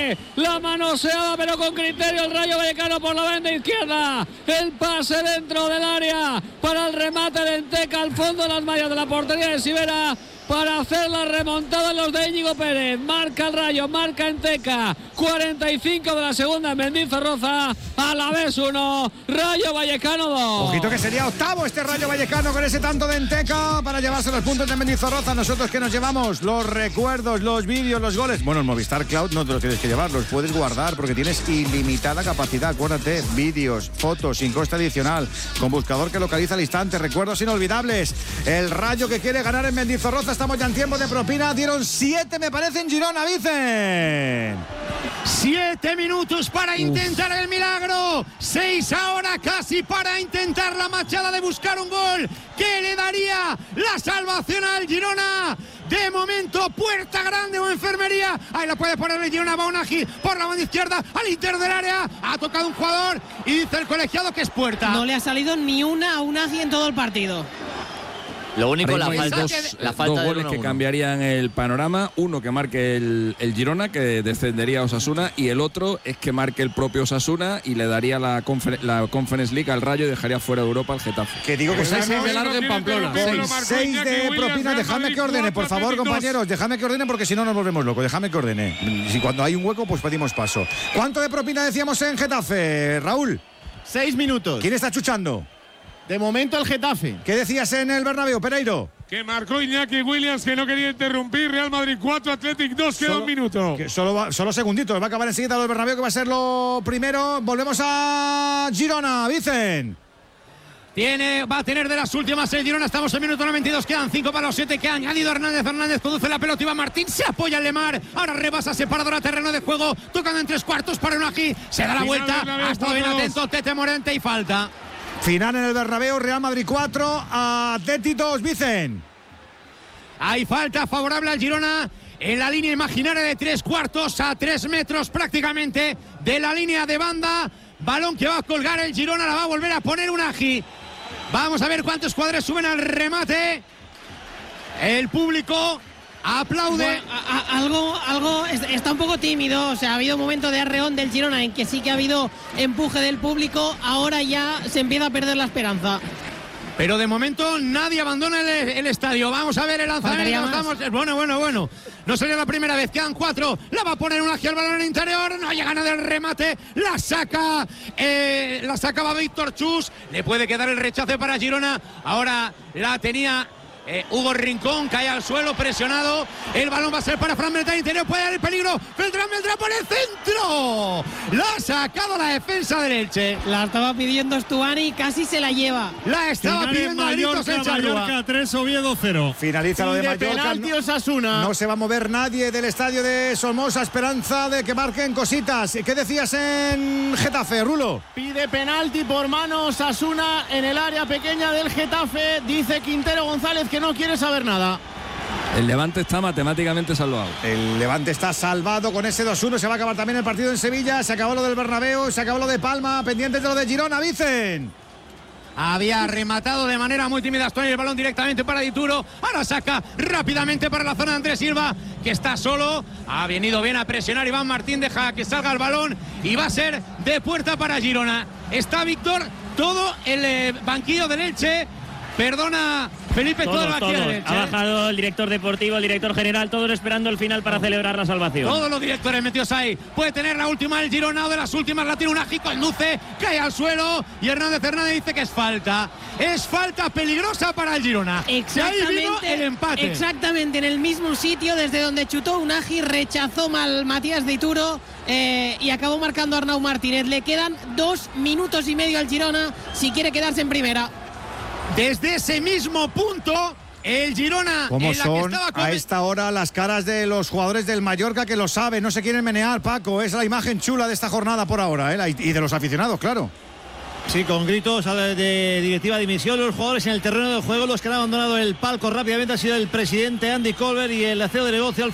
Piqué, la manoseada pero con criterio el Rayo Vallecano por la banda izquierda, el pase dentro del área para el remate de Enteca al fondo de las mallas de la portería de Sivera para hacer la remontada en los de Íñigo Pérez. Marca el Rayo, marca Enteca, 45 de la segunda en Mendizorroza, a la vez 1, Rayo Vallecano 2. Ojito que sería octavo este Rayo Vallecano con ese tanto de Enteca para llevarse los puntos de Mendizorroza. Nosotros que nos llevamos los recuerdos, los vídeos, los goles. Bueno, el Movistar Cloud no te los tienes que llevar, los puedes guardar porque tienes ilimitada capacidad. Acuérdate, vídeos, fotos sin coste adicional, con buscador que localiza al instante, recuerdos inolvidables. El Rayo que quiere ganar en Mendizorroza. Estamos ya en tiempo de propina. Dieron 7, me parece, en Girona, Vicen. 7 minutos para intentar el milagro. 6 ahora casi para intentar la machada de buscar un gol que le daría la salvación al Girona. De momento, puerta grande o enfermería. Ahí la puede poner el Girona. Va Unagi por la banda izquierda al interior del área. Ha tocado un jugador y dice el colegiado que es puerta. No le ha salido ni una a Unagi en todo el partido. Lo único, la falta dos goles que cambiarían el panorama. Uno que marque el Girona, que descendería a Osasuna, y el otro es que marque el propio Osasuna y le daría la Conference League al Rayo y dejaría fuera de Europa al Getafe. Que digo que 6 de largo en Pamplona. 6 de propina. Dejadme que ordene, por favor, compañeros. Dejadme que ordene porque si no nos volvemos locos. Dejadme que ordene. Si cuando hay un hueco, pues pedimos paso. ¿Cuánto de propina decíamos en Getafe, Raúl? 6 minutos. ¿Quién está chuchando? De momento el Getafe. ¿Qué decías en el Bernabéu, Pereiro? Que marcó Iñaki Williams, que no quería interrumpir. Real Madrid 4, Athletic 2, queda un minuto. Solo segunditos, va a acabar enseguida lo del Bernabéu, que va a ser lo primero. Volvemos a Girona, Vicen. Va a tener de las últimas el Girona. Estamos en minuto 92, quedan 5 para los 7 que ha añadido Hernández conduce la pelota, Iván Martín, se apoya el Lemar, ahora rebasa separadora, terreno de juego, tocando en 3/4 para Unagi, se da la vuelta, ha estado bien atento Tete Morente y falta. Final en el Bernabéu, Real Madrid 4, Athletic 2, Vicen. Hay falta favorable al Girona en la línea imaginaria de 3/4, a 3 metros prácticamente de la línea de banda. Balón que va a colgar el Girona, la va a volver a poner Unagi. Vamos a ver cuántos jugadores suben al remate. El público aplaude. Bueno, algo está un poco tímido. O sea, ha habido un momento de arreón del Girona en que sí que ha habido empuje del público. Ahora ya se empieza a perder la esperanza. Pero de momento nadie abandona el estadio. Vamos a ver el lanzamiento. Bueno. No sería la primera vez. Quedan 4. La va a poner Unagi al balón en el interior. No llega nada del remate. La saca va Víctor Chus. Le puede quedar el rechace para Girona. Ahora la tenía Hugo Rincón, cae al suelo presionado. El balón va a ser para Fran Beltrán, interior, puede haber peligro. Beltrán por el centro. La ha sacado la defensa del Elche. La estaba pidiendo Stuani y casi se la lleva. La estaba pidiendo Mallorca 3, Oviedo 0. Finaliza lo de Mallorca. Penalti Osasuna. No se va a mover nadie del estadio de Somoza, esperanza de que marquen cositas. ¿Qué decías en Getafe, Rulo? Pide penalti por mano Osasuna en el área pequeña del Getafe. Dice Quintero González que no quiere saber nada. El Levante está matemáticamente salvado. El Levante está salvado con ese 2-1. Se va a acabar también el partido en Sevilla. Se acabó lo del Bernabéu, se acabó lo de Palma. Pendientes de lo de Girona, Vicen. Había rematado de manera muy tímida Astoni el balón directamente para Dituro. Ahora saca rápidamente para la zona de Andrés Silva, que está solo. Ha venido bien a presionar Iván Martín, deja que salga el balón y va a ser de puerta para Girona. Está Víctor, todo el banquillo del Elche. Perdona, Felipe, todo el banquillo del Elche. Ha bajado el director deportivo, el director general, todos esperando el final para celebrar la salvación. Todos los directores metidos ahí. Puede tener la última el Girona, o de las últimas la tiene Unagi, conduce, cae al suelo y Hernández dice que es falta. Es falta peligrosa para el Girona. Exactamente, el empate. Exactamente, en el mismo sitio desde donde chutó Unagi, rechazó mal Matías Dituro y acabó marcando Arnau Martínez. Le quedan 2 minutos y medio al Girona si quiere quedarse en primera. Desde ese mismo punto, el Girona. ¿Cómo en la son que estaba a esta hora las caras de los jugadores del Mallorca que lo saben, no se quieren menear, Paco? Es la imagen chula de esta jornada por ahora, y de los aficionados, claro. Sí, con gritos de directiva de dimisión. Los jugadores en el terreno de juego, los que han abandonado el palco rápidamente ha sido el presidente Andy Colbert y el CEO de negocio